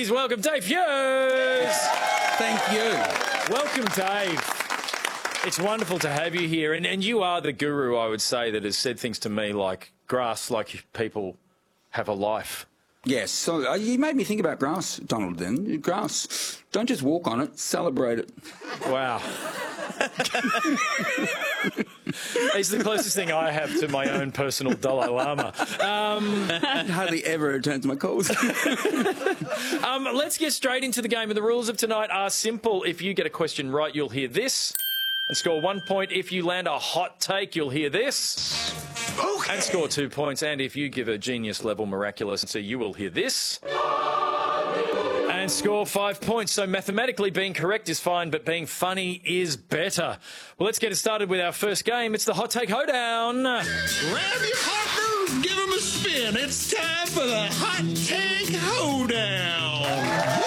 please welcome Dave Hughes. Thank you. Welcome, Dave. It's wonderful to have you here. And you are the guru, I would say, that has said things to me like grass, like people have a life. Yes, so you made me think about grass, Donald, then. Grass. Don't just walk on it, celebrate it. Wow. It's the closest thing I have to my own personal Dalai Lama. Hardly ever returns my calls. Let's get straight into the game. And the rules of tonight are simple. If you get a question right, you'll hear this and score 1 point. If you land a hot take, you'll hear this and score 2 points. And if you give a genius level miraculous, so you will hear this and score 5 points. So mathematically being correct is fine, but being funny is better. Well, let's get it started with our first game. It's the Hot Take Hoedown. Grab your partner, give them a spin. It's time for the Hot Take Hoedown.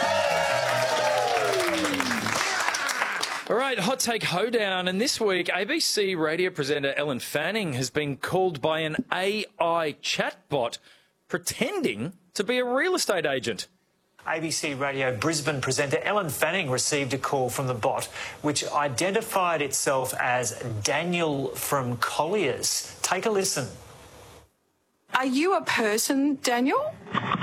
All right, Hot Take Hoedown. And this week, ABC radio presenter Ellen Fanning has been called by an AI chatbot pretending to be a real estate agent. ABC Radio Brisbane presenter Ellen Fanning received a call from the bot which identified itself as Daniel from Colliers. Take a listen. Are you a person, Daniel?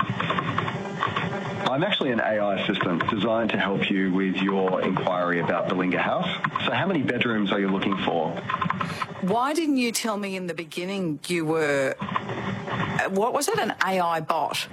I'm actually an AI assistant designed to help you with your inquiry about the Linga House. So how many bedrooms are you looking for? Why didn't you tell me in the beginning you were, what was it, an AI bot?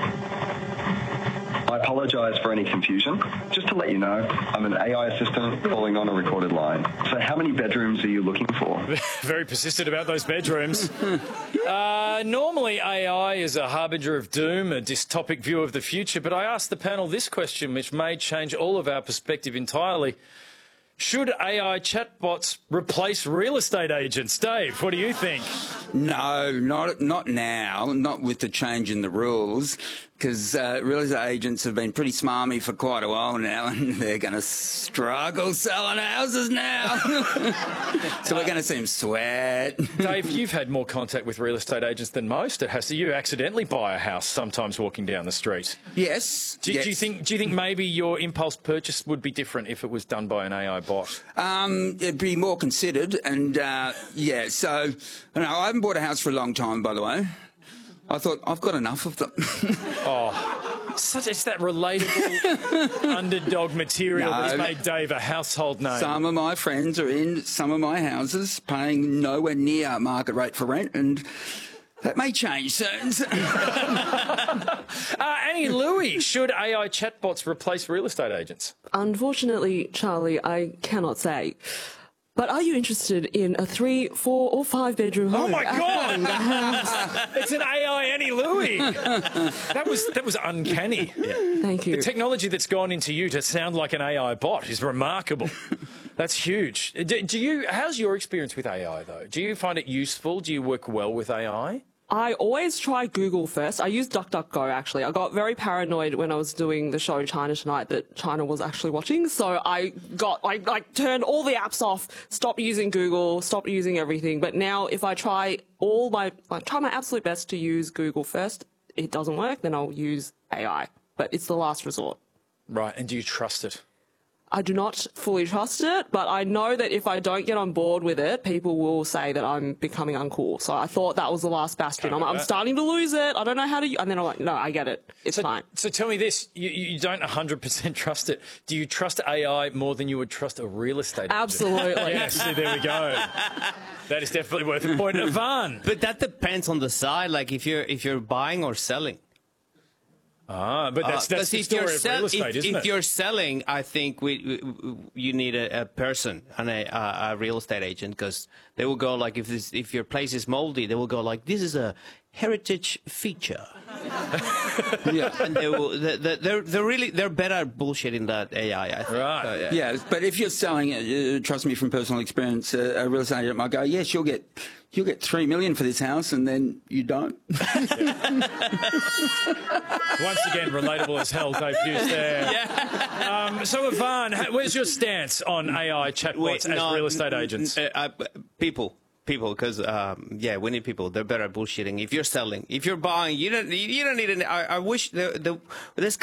I apologise for any confusion. Just to let you know, I'm an AI assistant calling on a recorded line. So how many bedrooms are you looking for? Very persistent about those bedrooms. Normally AI is a harbinger of doom, a dystopic view of the future, but I asked the panel this question, which may change all of our perspective entirely. Should AI chatbots replace real estate agents? Dave, what do you think? No, not now, not with the change in the rules, because real estate agents have been pretty smarmy for quite a while now, and they're going to struggle selling houses now. So we're going to see them sweat. Dave, you've had more contact with real estate agents than most. You accidentally buy a house sometimes walking down the street. Yes. Do you think maybe your impulse purchase would be different if it was done by an AI bot? It'd be more considered, and yeah. So, I haven't bought a house for a long time, by the way. I thought I've got enough of them. It's that relatable underdog material that's made Dave a household name. Some of my friends are in some of my houses paying nowhere near market rate for rent, and that may change soon. Annie Louie, should AI chatbots replace real estate agents? Unfortunately, Charlie, I cannot say. But are you interested in a 3, 4 or 5 bedroom home? Oh my God! It's an AI Annie Louie. That was uncanny. Yeah. Thank you. The technology that's gone into you to sound like an AI bot is remarkable. That's huge. How's your experience with AI though? Do you find it useful? Do you work well with AI? I always try Google first. I use DuckDuckGo, actually. I got very paranoid when I was doing the show China Tonight that China was actually watching. So I turned all the apps off, stopped using Google, stopped using everything. But now if I try my absolute best to use Google first, it doesn't work, then I'll use AI. But it's the last resort. Right, and do you trust it? I do not fully trust it, but I know that if I don't get on board with it, people will say that I'm becoming uncool. So I thought that was the last bastion. I'm starting to lose it. I don't know how to... And then I'm like, no, I get it. It's fine. So tell me this. You don't 100% trust it. Do you trust AI more than you would trust a real estate agent? Absolutely. Yes, there we go. That is definitely worth a point. Van. But that depends on the side, like if you're buying or selling. But that's the story of real estate, isn't it? If you're selling, I think you need a person and a real estate agent, because they will go like, if your place is moldy, they will go like, this is a heritage feature. Yeah, and they're better at bullshitting that AI. I think. Right. So, yeah, but if you're selling it, trust me from personal experience, a real estate agent might go, yes, you'll get $3 million for this house, and then you don't. Once again, relatable as hell, Dave Hughes there. Yeah. So, Ivan, where's your stance on AI chatbots as real estate agents? People, because we need people. They're better at bullshitting. If you're selling, if you're buying, you don't need an. I wish this guy